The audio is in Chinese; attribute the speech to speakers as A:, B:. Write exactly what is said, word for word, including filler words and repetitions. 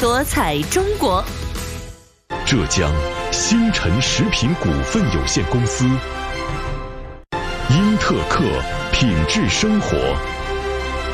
A: 多彩中国。
B: 浙江星辰食品股份有限公司，英特克品质生活。